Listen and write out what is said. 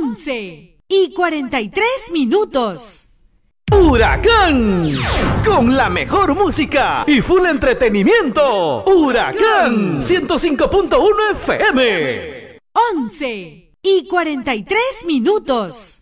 11:43. Huracán, con la mejor música y full entretenimiento. Huracán 105.1 FM. 11:43.